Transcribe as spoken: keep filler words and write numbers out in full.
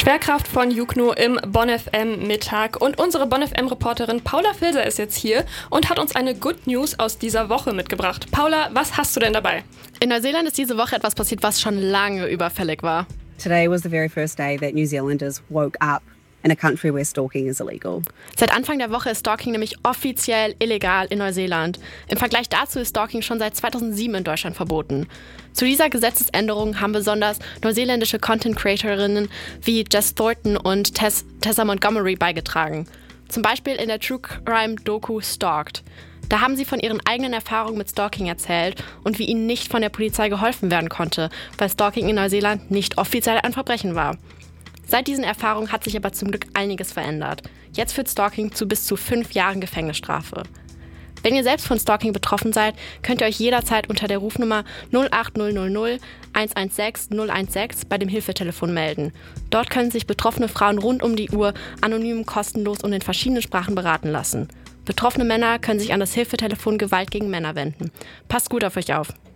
Schwerkraft von Jukno im Bonn F M Mittag und unsere Bonn F M-Reporterin Paula Filser ist jetzt hier und hat uns eine Good News aus dieser Woche mitgebracht. Paula, was hast du denn dabei? In Neuseeland ist diese Woche etwas passiert, was schon lange überfällig war. Today was the very first day that New Zealanders woke up in a country where stalking is illegal. Seit Anfang der Woche ist Stalking nämlich offiziell illegal in Neuseeland. Im Vergleich dazu ist Stalking schon seit zweitausendsieben in Deutschland verboten. Zu dieser Gesetzesänderung haben besonders neuseeländische Content-Creatorinnen wie Jess Thornton und Tess, Tessa Montgomery beigetragen. Zum Beispiel in der True-Crime-Doku Stalked. Da haben sie von ihren eigenen Erfahrungen mit Stalking erzählt und wie ihnen nicht von der Polizei geholfen werden konnte, weil Stalking in Neuseeland nicht offiziell ein Verbrechen war. Seit diesen Erfahrungen hat sich aber zum Glück einiges verändert. Jetzt führt Stalking zu bis zu fünf Jahren Gefängnisstrafe. Wenn ihr selbst von Stalking betroffen seid, könnt ihr euch jederzeit unter der Rufnummer null acht null null null eins eins sechs null eins sechs bei dem Hilfetelefon melden. Dort können sich betroffene Frauen rund um die Uhr anonym, kostenlos und in verschiedenen Sprachen beraten lassen. Betroffene Männer können sich an das Hilfetelefon Gewalt gegen Männer wenden. Passt gut auf euch auf.